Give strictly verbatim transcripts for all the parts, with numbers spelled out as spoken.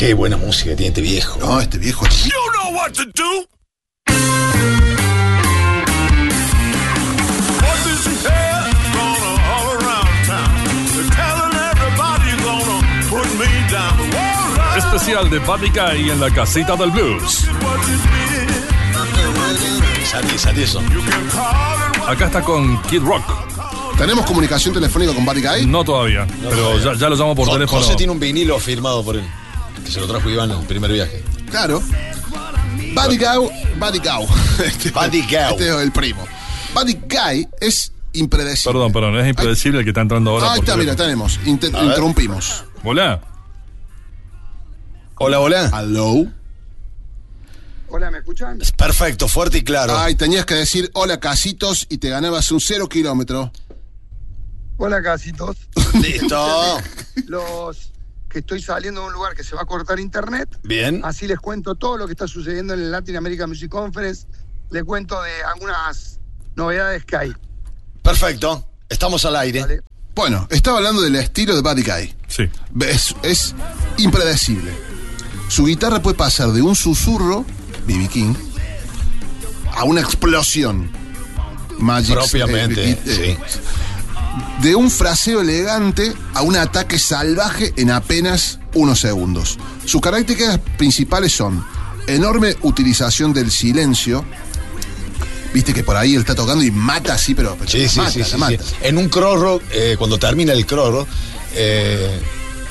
Qué buena música tiene este viejo. No, este viejo. You know what to do. What does he have? Gonna all around town. They're telling everybody gonna put me down. Especial de Buddy Guy en la casita del blues. Santi, Santi, eso. Acá está con Kid Rock. ¿Tenemos comunicación telefónica con Buddy Guy? No todavía, No pero todavía. Ya, ya lo llamo por Jo- teléfono. José tiene un vinilo firmado por él, que se lo trajo Iván en el primer viaje. Claro. Buddy Guy. Buddy Guy. Este, Buddy Guy. Este es el primo. Buddy Guy es impredecible. Perdón, perdón, es impredecible el que está entrando ahora. Ah, ahí por está, mira, teléfono. tenemos. Inter- A ver. interrumpimos. Hola. Hola, hola. Hello. Hola, ¿me escuchan? Es perfecto, fuerte y claro. Ay, tenías que decir hola casitos y te ganabas un cero kilómetro. Hola, casitos. Listo. Los que estoy saliendo de un lugar que se va a cortar internet. Bien. Así les cuento todo lo que está sucediendo en el Latin American Music Conference. Les cuento de algunas novedades que hay. Perfecto. Estamos al aire. ¿Vale? Bueno, estaba hablando del estilo de Buddy Guy. Sí. Es, es impredecible. Su guitarra puede pasar de un susurro, B B King, a una explosión. Magic, Propiamente, eh, eh, sí. De un fraseo elegante a un ataque salvaje en apenas unos segundos. Sus características principales son enorme utilización del silencio. Viste que por ahí él está tocando y mata así, pero, pero Sí, la sí, mata, sí, la sí, mata. sí. En un crossroad, eh, cuando termina el crossroad, eh,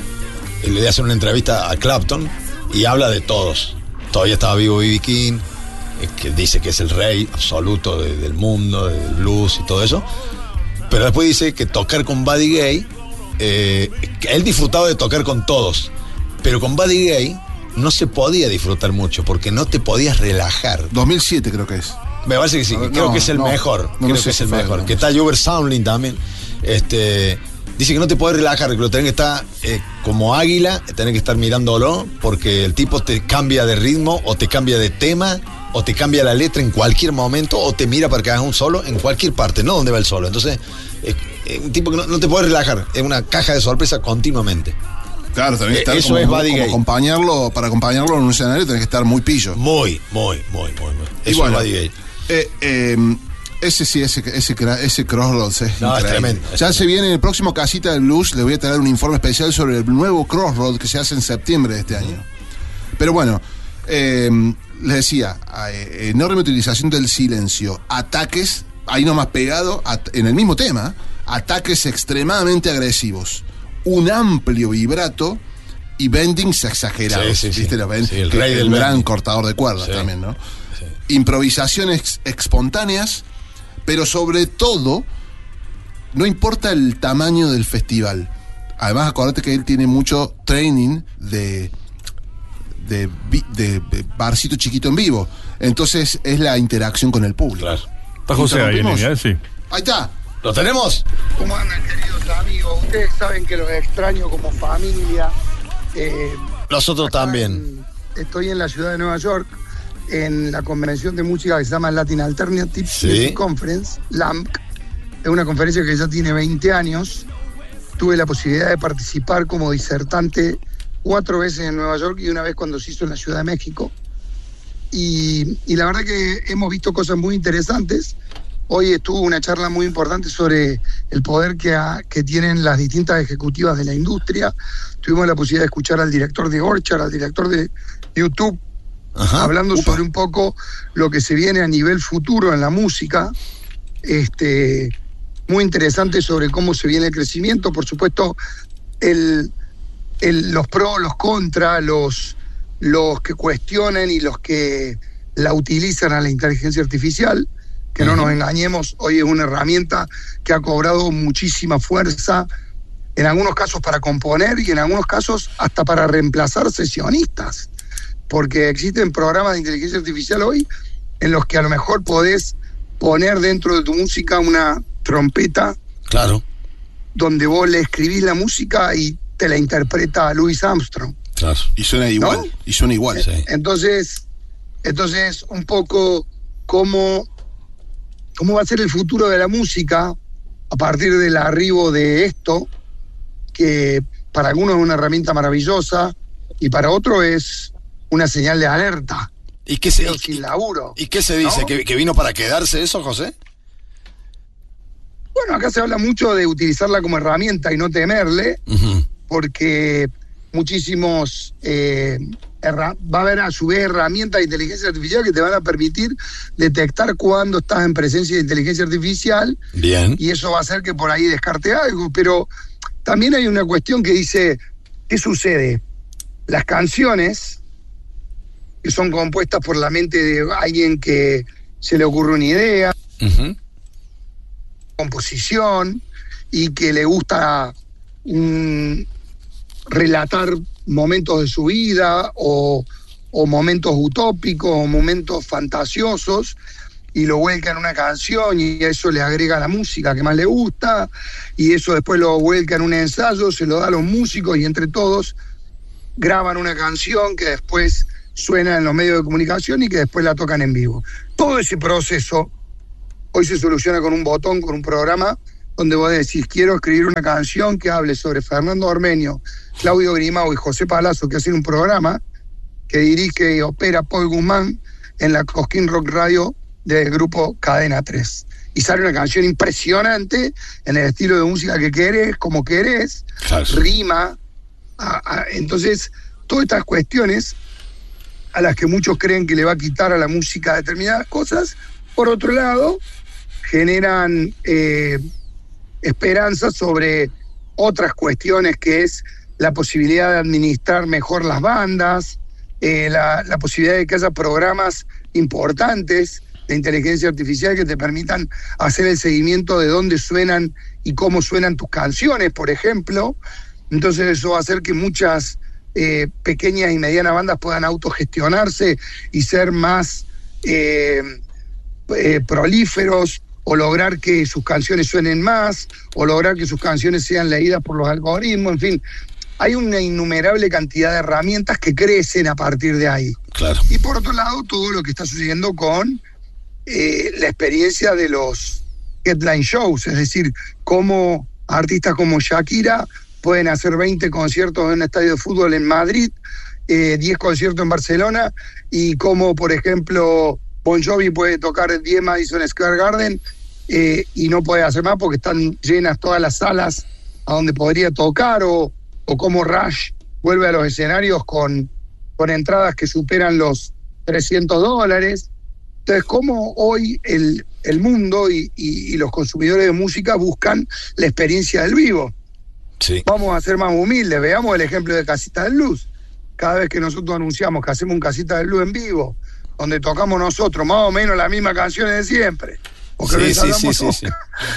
le hacen una entrevista a Clapton y habla de todos. Todavía estaba vivo B B King, eh, que dice que es el rey absoluto de- del mundo, del blues y todo eso. Pero después dice que tocar con Buddy Guy, eh, que él disfrutaba de tocar con todos, pero con Buddy Guy no se podía disfrutar mucho porque no te podías relajar. dos mil siete creo que es. Me parece que sí, A ver, creo no, que es el no, mejor. no creo lo sé que es si el fue, mejor. no Que sé. está Hubert Soundling también. Este, dice que no te podés relajar, que lo tenés que estar eh, como águila, tenés que estar mirándolo, porque el tipo te cambia de ritmo, o te cambia de tema, o te cambia la letra en cualquier momento, o te mira para que hagas un solo en cualquier parte, no donde va el solo. Entonces, es, es un tipo que no, no te podés relajar, es una caja de sorpresa continuamente. Claro, tenés que Eh, estar eso como, es Buddy como Guy. acompañarlo, para acompañarlo en un escenario tenés que estar muy pillo. Muy, muy, muy, muy, muy. Y Eso bueno, es Buddy Guy. eh, eh, ese sí, ese, ese, cra- ese Crossroads es No, es increíble. tremendo, es Ya tremendo. se viene en el próximo Casita del Blues, le voy a traer un informe especial sobre el nuevo Crossroads que se hace en septiembre de este año. Pero bueno, eh, les decía, eh, enorme utilización del silencio, ataques, ahí nomás pegado, at- en el mismo tema, ataques extremadamente agresivos, un amplio vibrato y bendings exagerados. Sí, sí, sí. ¿Viste? Los bend- Sí, el que rey es del un gran bending. cortador de cuerdas Sí. también, ¿no? Sí. Improvisaciones espontáneas, pero sobre todo, no importa el tamaño del festival. Además, acordate que él tiene mucho training de, de, vi- de- de barcito chiquito en vivo. Entonces, es la interacción con el público. Claro. Está José ahí en ¿Interrumpimos? línea, ¿eh? Sí. Ahí está. ¿Lo tenemos? ¿Cómo andan, queridos amigos? Ustedes saben que los extraño como familia. Eh, Nosotros acá también. en- estoy en la ciudad de Nueva York, en la convención de música que se llama Latin Alternative Sí. Music Conference, LAMC. Es una conferencia que ya tiene veinte años. Tuve la posibilidad de participar como disertante cuatro veces en Nueva York y una vez cuando se hizo en la Ciudad de México. Y, y la verdad que hemos visto cosas muy interesantes. Hoy estuvo una charla muy importante sobre el poder que, ha- que tienen las distintas ejecutivas de la industria. Tuvimos la posibilidad de escuchar al director de Orchard, al director de YouTube, Ajá. hablando Upa. sobre un poco lo que se viene a nivel futuro en la música. Este, muy interesante sobre cómo se viene el crecimiento. Por supuesto, el, el- los pros, los contras, los, los que cuestionan y los que la utilizan a la inteligencia artificial. Que no nos engañemos, hoy es una herramienta que ha cobrado muchísima fuerza, en algunos casos para componer y en algunos casos hasta para reemplazar sesionistas. Porque existen programas de inteligencia artificial hoy en los que a lo mejor podés poner dentro de tu música una trompeta Claro, donde vos le escribís la música y te la interpreta Louis Armstrong. claro. Y suena igual. ¿No? Y suena igual. Sí. Entonces, entonces un poco cómo, cómo va a ser el futuro de la música a partir del arribo de esto, que para algunos es una herramienta maravillosa, y para otro es una señal de alerta. ¿Y qué se, Pero y, sin laburo. ¿Y qué se dice? ¿No? ¿Que, ¿Que vino para quedarse eso, José? Bueno, acá se habla mucho de utilizarla como herramienta y no temerle, Uh-huh. porque muchísimos eh, erra- va a haber a su vez herramientas de inteligencia artificial que te van a permitir detectar cuando estás en presencia de inteligencia artificial, Bien. y eso va a hacer que por ahí descarte algo. Pero también hay una cuestión que dice, ¿qué sucede? Las canciones, que son compuestas por la mente de alguien que se le ocurre una idea, Uh-huh. composición, y que le gusta mm, relatar momentos de su vida o, o momentos utópicos o momentos fantasiosos, y lo vuelca en una canción, y eso le agrega la música que más le gusta, y eso después lo vuelca en un ensayo, se lo da a los músicos, y entre todos graban una canción que después suena en los medios de comunicación y que después la tocan en vivo. Todo ese proceso hoy se soluciona con un botón, con un programa donde vos decís, quiero escribir una canción que hable sobre Fernando Ormeño, Claudio Grimau y José Palazzo, que hacen un programa que dirige y opera Paul Guzmán en la Cosquín Rock Radio del grupo Cadena tres. Y sale una canción impresionante en el estilo de música que querés, como querés, Claro. rima. A, a, entonces, todas estas cuestiones a las que muchos creen que le va a quitar a la música determinadas cosas, por otro lado, generan eh, esperanzas sobre otras cuestiones, que es la posibilidad de administrar mejor las bandas, eh, la, la posibilidad de que haya programas importantes de inteligencia artificial que te permitan hacer el seguimiento de dónde suenan y cómo suenan tus canciones, por ejemplo. Entonces eso va a hacer que muchas eh, pequeñas y medianas bandas puedan autogestionarse y ser más eh, eh, prolíferos, o lograr que sus canciones suenen más, o lograr que sus canciones sean leídas por los algoritmos. En fin, hay una innumerable cantidad de herramientas que crecen a partir de ahí. Claro. Y por otro lado, todo lo que está sucediendo con eh, la experiencia de los headline shows, es decir, cómo artistas como Shakira pueden hacer veinte conciertos en un estadio de fútbol en Madrid, eh, diez conciertos en Barcelona, y cómo, por ejemplo, Bon Jovi puede tocar diez Madison Square Garden eh, y no puede hacer más porque están llenas todas las salas a donde podría tocar, o, o cómo Rush vuelve a los escenarios con, con entradas que superan los trescientos dólares. Entonces, cómo hoy el, el mundo y, y, y los consumidores de música buscan la experiencia del vivo. Sí. Vamos a ser más humildes, veamos el ejemplo de Casita del Blues. Cada vez que nosotros anunciamos que hacemos un Casita del Blues en vivo, donde tocamos nosotros más o menos las mismas canciones de siempre, porque Sí, no sí, sí, sí, sí.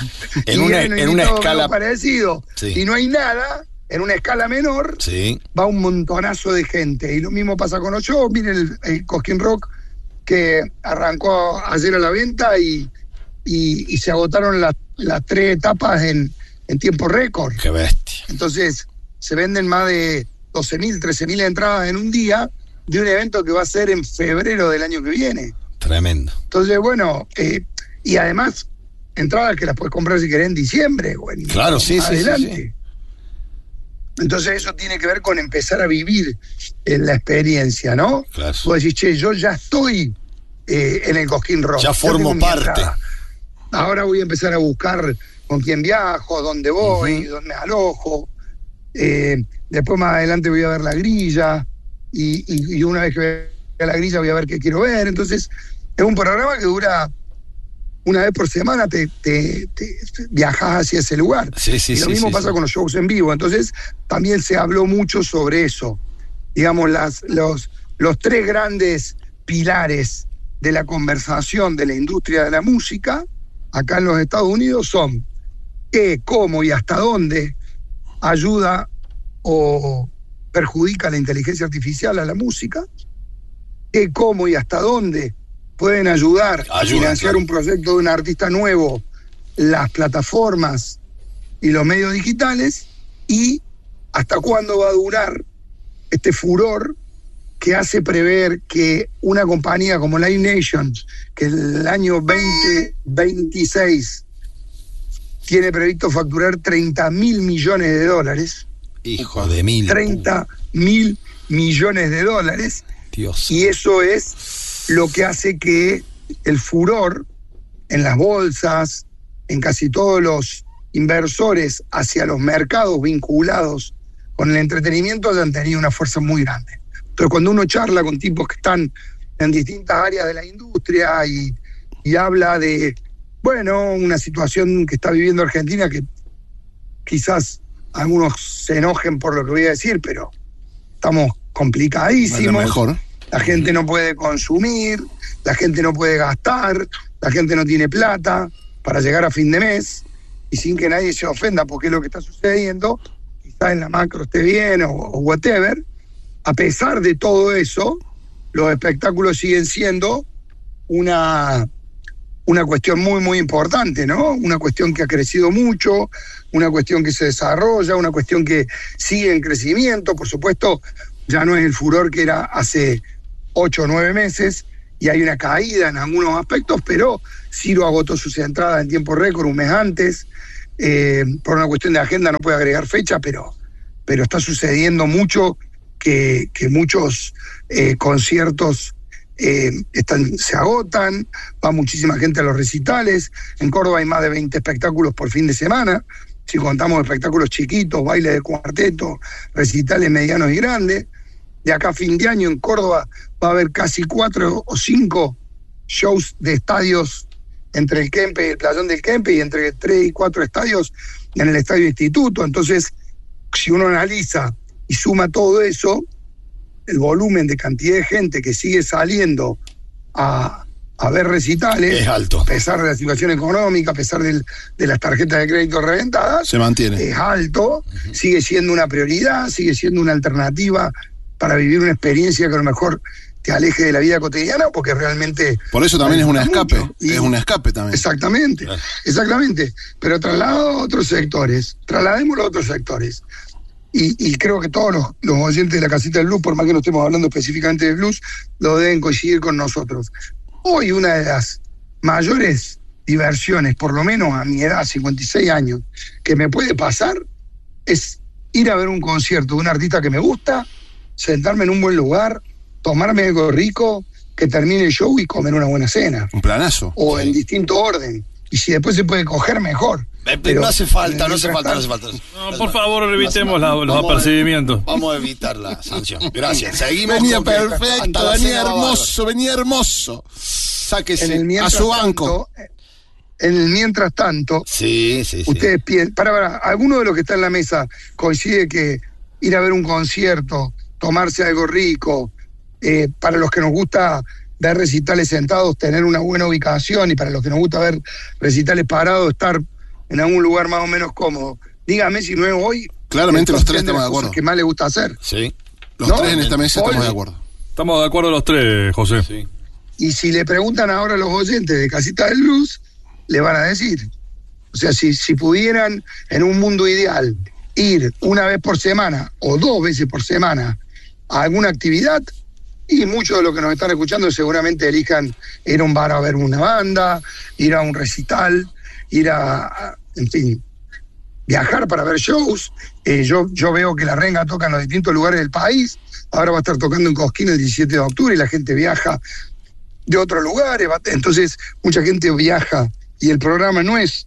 En una, en una escala parecido, Sí. y no hay nada, en una escala menor, Sí. va un montonazo de gente. Y lo mismo pasa con los shows. Miren el, el Cosquín Rock, que arrancó ayer a la venta, y, y, y se agotaron las, las tres etapas en, en tiempo récord. Qué bestia. Entonces, se venden más de doce mil, trece mil entradas en un día de un evento que va a ser en febrero del año que viene. Tremendo. Entonces, bueno, eh, y además, entradas que las puedes comprar si querés en diciembre o en Claro, sí, sí, adelante. sí, sí. Entonces eso tiene que ver con empezar a vivir en la experiencia, ¿no? Claro. Vos decís, che, yo ya estoy eh, en el Cosquín Rock. Ya formo tengo mi parte. entrada. Ahora voy a empezar a buscar con quién viajo, dónde voy, Ujú. dónde me alojo. Eh, después más adelante voy a ver la grilla, y, y, y una vez que vea la grilla voy a ver qué quiero ver. Entonces es un programa que dura una vez por semana, te, te, te viajas hacia ese lugar. Sí, sí, y lo sí, mismo sí, pasa sí. con los shows en vivo. Entonces también se habló mucho sobre eso. Digamos, las, los, los tres grandes pilares de la conversación de la industria de la música acá en los Estados Unidos son qué, cómo y hasta dónde ayuda o perjudica la inteligencia artificial a la música, qué, cómo y hasta dónde pueden ayudar a Ayuda, financiar claro. un proyecto de un artista nuevo las plataformas y los medios digitales, y hasta cuándo va a durar este furor que hace prever que una compañía como Live Nation, que el año veinte veintiséis tiene previsto facturar treinta mil millones de dólares, Hijo de mil. treinta mil millones de dólares. Dios. Y eso es lo que hace que el furor en las bolsas, en casi todos los inversores hacia los mercados vinculados con el entretenimiento hayan tenido una fuerza muy grande. Entonces, cuando uno charla con tipos que están en distintas áreas de la industria y, y habla de, bueno, una situación que está viviendo Argentina que quizás algunos se enojen por lo que voy a decir, pero estamos complicadísimos. Mejor. La gente no puede consumir, la gente no puede gastar, la gente no tiene plata para llegar a fin de mes, y sin que nadie se ofenda porque es lo que está sucediendo, quizás en la macro esté bien o, o whatever. A pesar de todo eso, los espectáculos siguen siendo una, una cuestión muy, muy importante, ¿no? Una cuestión que ha crecido mucho, una cuestión que se desarrolla, una cuestión que sigue en crecimiento. Por supuesto, ya no es el furor que era hace ocho o nueve meses, y hay una caída en algunos aspectos, pero Ciro agotó sus entradas en tiempo récord un mes antes. Eh, por una cuestión de agenda no puede agregar fecha, pero, pero está sucediendo mucho. Que, que muchos eh, conciertos eh, están, se agotan, va muchísima gente a los recitales. En Córdoba hay más de veinte espectáculos por fin de semana, si contamos espectáculos chiquitos, baile de cuarteto, recitales medianos y grandes. De acá a fin de año en Córdoba va a haber casi cuatro o cinco shows de estadios entre el Kempe y el Playón del Kempe, y entre tres y cuatro estadios en el Estadio Instituto. Entonces, si uno analiza y suma todo eso, el volumen de cantidad de gente que sigue saliendo a, a ver recitales, es alto. A pesar de la situación económica, a pesar del, de las tarjetas de crédito reventadas, se mantiene. Es alto, uh-huh. Sigue siendo una prioridad, sigue siendo una alternativa para vivir una experiencia que a lo mejor te aleje de la vida cotidiana, porque realmente... Por eso también es un escape, y, es un escape también. Exactamente, claro. exactamente. Pero trasladado a otros sectores, trasladémoslo a otros sectores. Y, y creo que todos los, los oyentes de la Casita del Blues, por más que no estemos hablando específicamente de blues, lo deben coincidir con nosotros. Hoy una de las mayores diversiones, por lo menos a mi edad, cincuenta y seis años, que me puede pasar, es ir a ver un concierto de un artista que me gusta, sentarme en un buen lugar, tomarme algo rico, que termine el show y comer una buena cena. Un planazo. O sí. en distinto orden. Y si después se puede coger, mejor. Pero no hace falta, no hace falta, no hace falta. No, por favor, evitemos la, los vamos apercibimientos. A, vamos a evitar la sanción. Gracias. Seguimos. Venía con perfecto, venía hermoso, venía hermoso. Sáquese a su banco. Tanto, en el mientras tanto, sí, sí, sí. Ustedes piensan, para, para, alguno de los que está en la mesa coincide que ir a ver un concierto, tomarse algo rico, eh, para los que nos gusta ver recitales sentados, tener una buena ubicación, y para los que nos gusta ver recitales parados, estar en algún lugar más o menos cómodo. Dígame si no es hoy. Claramente los tres estamos de acuerdo. Que más le gusta hacer. Sí. Los ¿no? tres en esta mesa hoy, estamos de acuerdo. Estamos de acuerdo los tres, José. Sí. Y si le preguntan ahora a los oyentes de Casita del Blues, le van a decir. O sea, si, si pudieran en un mundo ideal ir una vez por semana o dos veces por semana a alguna actividad, y muchos de los que nos están escuchando seguramente elijan ir a un bar a ver una banda, ir a un recital, ir a, a en fin, viajar para ver shows. Eh, yo, yo veo que La Renga toca en los distintos lugares del país. Ahora va a estar tocando en Cosquín el diecisiete de octubre y la gente viaja de otros lugares. Entonces, mucha gente viaja y el programa no es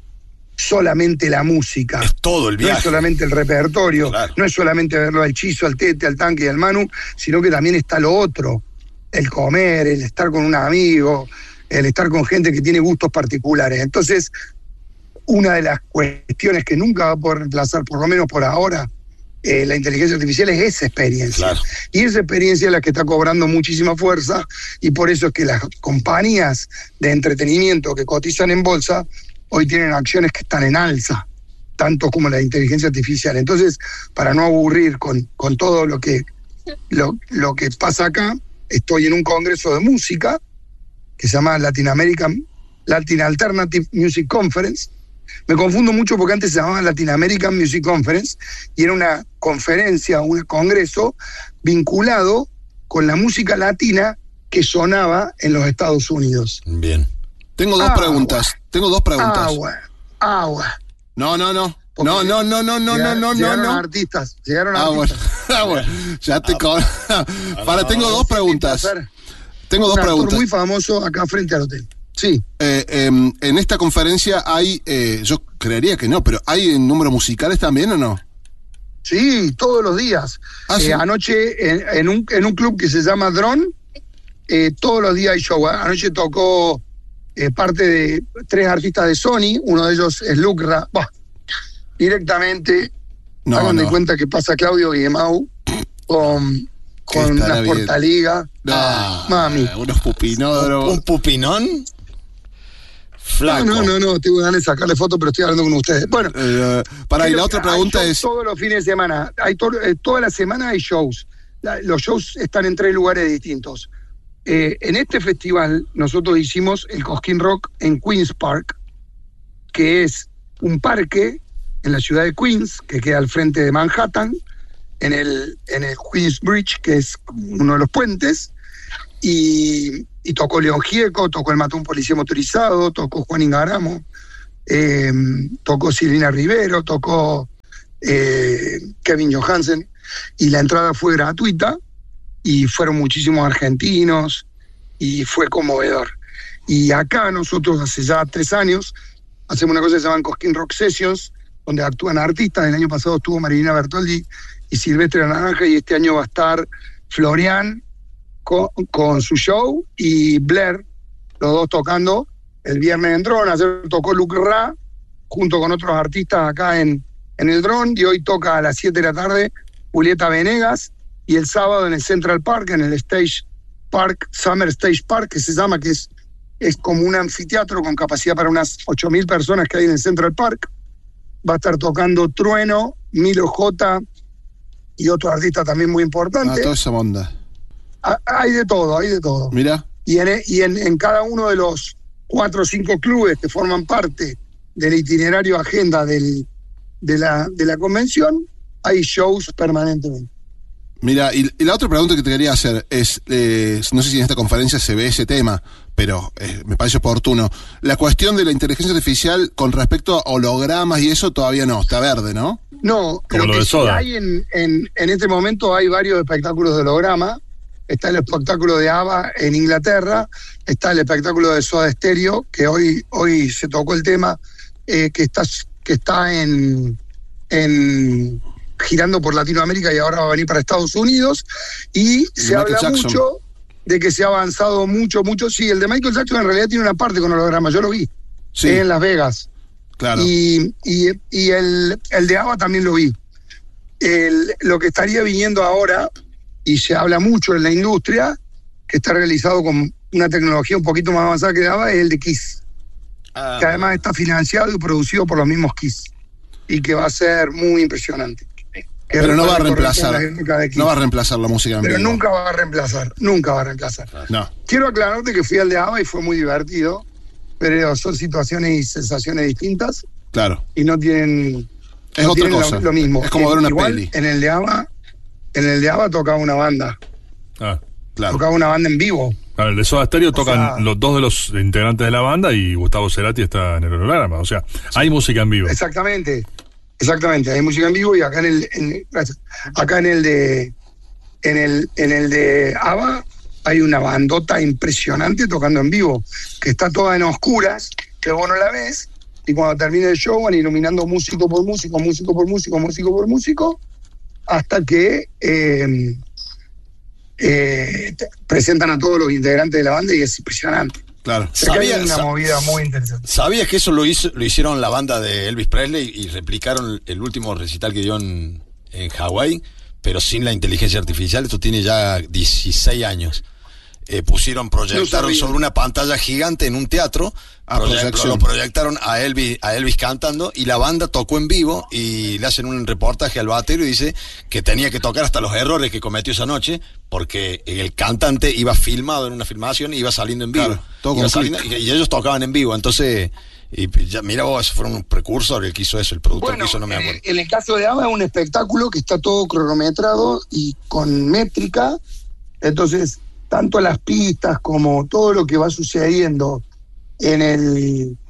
solamente la música. Es todo el viaje. No es solamente el repertorio, claro. No es solamente verlo al Chizo, al Tete, al Tanque y al Manu, sino que también está lo otro, el comer, el estar con un amigo, el estar con gente que tiene gustos particulares. Entonces, una de las cuestiones que nunca va a poder reemplazar, por lo menos por ahora, eh, la inteligencia artificial es esa experiencia. Claro. Y esa experiencia es la que está cobrando muchísima fuerza, y por eso es que las compañías de entretenimiento que cotizan en bolsa hoy tienen acciones que están en alza, tanto como la inteligencia artificial. Entonces, para no aburrir con, con todo lo que, lo, lo que pasa acá, estoy en un congreso de música que se llama Latin American Latin Alternative Music Conference. Me confundo mucho porque antes se llamaba Latin American Music Conference y era una conferencia, un congreso vinculado con la música latina que sonaba en los Estados Unidos. Bien. Tengo dos Agua. preguntas. Tengo dos preguntas. Agua, agua. No, no, no. porque No, no, no, no, no, llega- no, no, llegaron no. artistas, llegaron Ah, bueno. artistas. Ah, bueno. Ya te co- Para, tengo dos preguntas. Pasar Tengo dos un actor preguntas. muy famoso acá frente al hotel. Sí, Eh, em, en esta conferencia hay, eh, yo creería que no, pero ¿hay números musicales también o no? sí, todos los días. Ah, Eh, sí. Anoche en, en un, en un club que se llama Drone, eh, todos los días hay show. Anoche tocó eh, parte de tres artistas de Sony, uno de ellos es Lucra. Bah, directamente, No, hagan de no. cuenta que pasa Claudio Guillemau con, Que con estará la bien. Portaliga. Ah, mami. Unos pupinódromos. Un pupinón flaco. No, no, no, no, tengo ganas de sacarle foto, pero estoy hablando con ustedes. Bueno, Eh, para, y creo la que otra hay pregunta shows es. todos los fines de semana, hay to- eh, toda la semana hay shows. La- los shows están en tres lugares distintos. Eh, en este festival nosotros hicimos el Cosquín Rock en Queens Park, que es un parque en la ciudad de Queens, que queda al frente de Manhattan, en el, en el Queens Bridge, que es uno de los puentes, y, y tocó León Gieco, tocó el Matón Policía Motorizado, tocó Juan Ingaramo, eh, tocó Silvina Rivero, tocó eh, Kevin Johansen, y la entrada fue gratuita, y fueron muchísimos argentinos, y fue conmovedor. Y acá nosotros hace ya tres años hacemos una cosa que se llama Cosquín Rock Sessions, donde actúan artistas. El año pasado estuvo Marilina Bertoldi y Silvestre Naranja, y este año va a estar Florian con, con su show y Blair, los dos tocando el viernes en Drone. Ayer tocó Luke Ra junto con otros artistas acá en, en el Drone, y hoy toca a las siete de la tarde Julieta Venegas, y el sábado en el Central Park, en el Stage Park, Summer Stage Park, que se llama, que es, es como un anfiteatro con capacidad para unas ocho mil personas que hay en el Central Park. Va a estar tocando Trueno, Milo J y otro artista también muy Ah, importante. toda esa onda. Ah, hay de todo, hay de todo. Mira. Y, en, y en, en cada uno de los cuatro o cinco clubes que forman parte del itinerario agenda del, de, la, de la convención, hay shows permanentemente. Mira, y, y la otra pregunta que te quería hacer es, eh, no sé si en esta conferencia se ve ese tema, pero eh, me parece oportuno. La cuestión de la inteligencia artificial con respecto a hologramas y eso todavía no, está verde, ¿no? No, Como lo lo que de sí Soda. hay en, en, en este momento hay varios espectáculos de holograma. Está el espectáculo de ABBA en Inglaterra, está el espectáculo de Soda Stereo, que hoy, hoy se tocó el tema, eh, que está, que está en, en girando por Latinoamérica y ahora va a venir para Estados Unidos, y se Michael habla Jackson. mucho de que se ha avanzado mucho, mucho. Sí, el de Michael Jackson en realidad tiene una parte con holograma, yo lo vi, Sí, en Las Vegas. claro. Y, y, y el, el de ABBA también lo vi. El, lo que estaría viniendo ahora, y se habla mucho en la industria, que está realizado con una tecnología un poquito más avanzada que ABBA, es el de Kiss, Ah, que además está financiado y producido por los mismos Kiss, y que va a ser muy impresionante. Que Pero no va a recorre reemplazar, la época de Kiss. no va a reemplazar la música en Pero vivo. nunca va a reemplazar, nunca va a reemplazar. No, Quiero aclararte que fui al de ABBA y fue muy divertido, pero son situaciones y sensaciones distintas, claro. y no tienen, Es no otra tienen cosa. Lo, lo mismo. Es como ver una Igual, peli. En el de ABBA, en el de ABBA tocaba una banda, Ah. Claro. tocaba una banda en vivo. Claro, el de Soda Stereo tocan sea- los dos de los integrantes de la banda y Gustavo Cerati está en el holograma. O sea, hay música en vivo. Exactamente, exactamente. Hay música en vivo, y acá en el, en- gracias. acá en el de, en el, en el de ABBA hay una bandota impresionante tocando en vivo, que está toda en oscuras, que vos no la ves, y cuando termina el show van iluminando músico por músico, músico por músico, músico por músico, hasta que eh, eh, te- presentan a todos los integrantes de la banda, y es impresionante. Claro. O sea que hay Sabía- una sa- movida muy interesante. ¿Sabías que eso lo, hizo, lo hicieron la banda de Elvis Presley y replicaron el último recital que dio en, en Hawái, pero sin la inteligencia artificial? Esto tiene ya dieciséis años. Eh, pusieron, proyectaron sabía. sobre una pantalla gigante en un teatro, Ah, proye- proyección. lo proyectaron a Elvis, a Elvis cantando, y la banda tocó en vivo, y le hacen un reportaje al batero y dice que tenía que tocar hasta los errores que cometió esa noche, porque el cantante iba filmado en una filmación y iba saliendo en vivo. Claro, todo Iba con saliendo- y, y ellos tocaban en vivo, entonces, y ya, mira vos, fueron un precursor el que hizo eso, el productor Bueno, que hizo, no me eh, acuerdo. en el caso de ABBA es un espectáculo que está todo cronometrado y con métrica, entonces tanto las pistas como todo lo que va sucediendo en el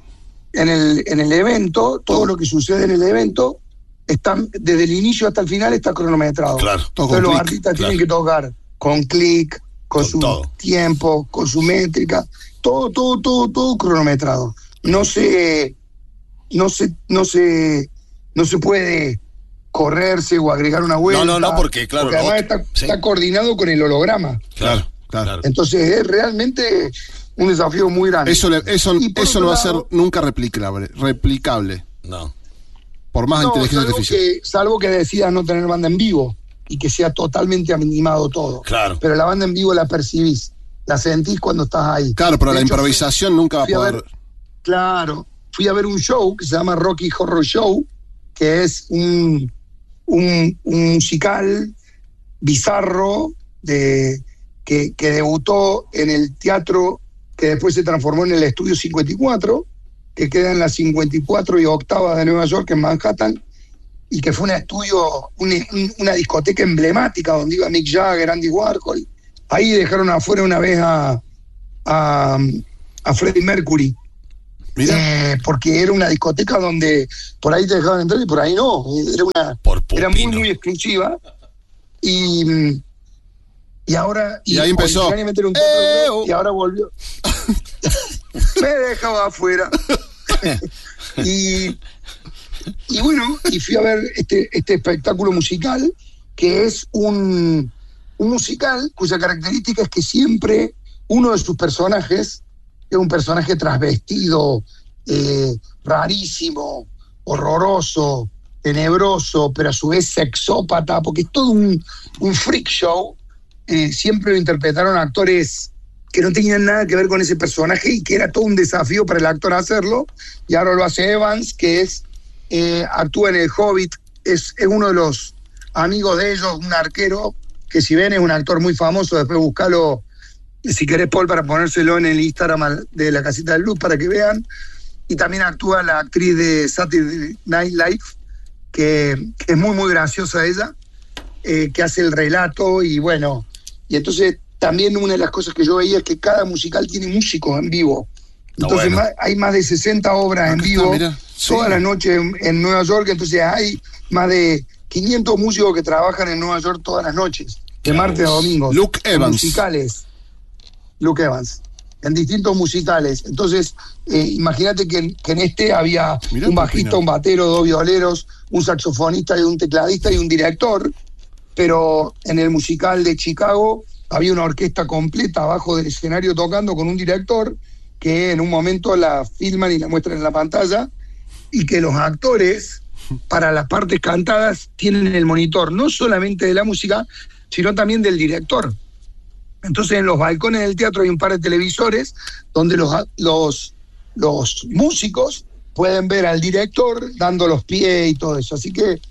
en el, en el evento, todo lo que sucede en el evento, está, desde el inicio hasta el final está cronometrado. Claro, todo Entonces con los clic, artistas claro. tienen que tocar con clic, con, Con su todo. tiempo, con su métrica, todo, todo, todo, todo cronometrado. No se, no se, no se, no se puede correrse o agregar una vuelta. No, no, no, porque, claro, Porque además otro- está, sí. está coordinado con el holograma. Claro, Claro. claro. Entonces es realmente un desafío muy grande. Eso, le- eso, Y por eso otro no va a ser lado- nunca replicable, replicable. No. Por más No, inteligencia salvo artificial. que, salvo que decidas no tener banda en vivo y que sea totalmente animado todo. Claro. Pero la banda en vivo la percibís, la sentís cuando estás ahí. Claro, pero De la hecho, improvisación nunca va a fui a poder. ver- Claro, fui a ver un show que se llama Rocky Horror Show, que es un, un, un musical bizarro de, que, que debutó en el teatro, que después se transformó en el Estudio cincuenta y cuatro, que queda en la cincuenta y cuatro y octava de Nueva York, en Manhattan, y que fue un estudio, un- un- una discoteca emblemática donde iba Mick Jagger, Andy Warhol. Ahí dejaron afuera una vez a, a, a Freddie Mercury. Mira, Eh, porque era una discoteca donde por ahí te dejaban entrar y por ahí no. Era una Por era muy, pupino. muy exclusiva. Y, y ahora. Y ahí empezó. originariamente era un teatro de ¡Eh, rock, oh! y ahora volvió. Me dejaba afuera. y, y bueno, y fui a ver este, este espectáculo musical, que es un, un musical cuya característica es que siempre uno de sus personajes es un personaje trasvestido, eh, rarísimo, horroroso, tenebroso, pero a su vez sexópata, porque es todo un, un freak show. Eh, siempre lo interpretaron actores que no tenían nada que ver con ese personaje y que era todo un desafío para el actor hacerlo. Y ahora lo hace Evans, que es eh, actúa en El Hobbit, es, es uno de los amigos de ellos, un arquero, que si ven es un actor muy famoso, después buscalo, si querés, Paul, para ponérselo en el Instagram de la Casita del Blues para que vean. Y también actúa la actriz de Saturday Night Live, que, que es muy, muy graciosa ella, eh, que hace el relato y bueno, y entonces también una de las cosas que yo veía es que cada musical tiene músicos en vivo. Entonces bueno. más- hay más de sesenta obras en Acá vivo, está, mirá. Sí. todas las noches en, en Nueva York, entonces hay más de quinientos músicos que trabajan en Nueva York todas las noches, de Claro. martes a domingo. Luke en Evans. Musicales. Luke Evans. En distintos musicales. Entonces, eh, imagínate que, en- que en este había Mirá, un bajista, Pupino. un batero, dos violeros, un saxofonista y un tecladista y un director, pero en el musical de Chicago había una orquesta completa abajo del escenario tocando con un director que en un momento la filman y la muestran en la pantalla, y que los actores, para las partes cantadas, tienen el monitor no solamente de la música, sino también del director. Entonces en los balcones del teatro hay un par de televisores donde los, los, los músicos pueden ver al director dando los pies y todo eso. Así que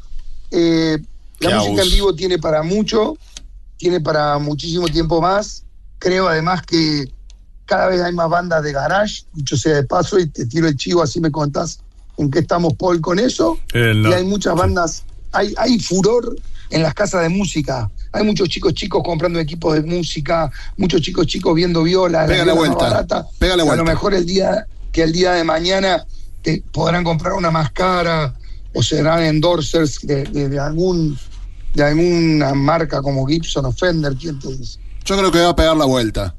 eh, la Qué música en abuso. vivo tiene para mucho, tiene para muchísimo tiempo más. Creo además que cada vez hay más bandas de garage, dicho sea de paso, y te tiro el chivo, así me contás en qué estamos, Paul, con eso. Eh, no. Y hay muchas bandas, hay, hay furor en las casas de música. Hay muchos chicos chicos comprando equipos de música, muchos chicos chicos viendo violas, Pega las la violas más vuelta, baratas. pega la A vuelta. lo mejor el día que el día de mañana te podrán comprar una más cara o serán endorsers de, de, de algún de alguna marca como Gibson o Fender, ¿quién te dice? Yo creo que va a pegar la vuelta.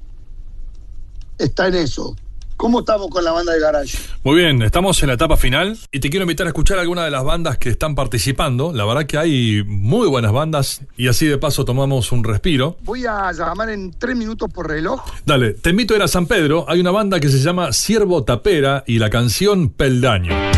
Está en eso. ¿Cómo estamos con la banda de garage? Muy bien, estamos en la etapa final y te quiero invitar a escuchar algunas de las bandas que están participando. La verdad que hay muy buenas bandas y así de paso tomamos un respiro. Voy a llamar en tres minutos por reloj. Dale, te invito a ir a San Pedro. Hay una banda que se llama Ciervo Tapera y la canción Peldaño.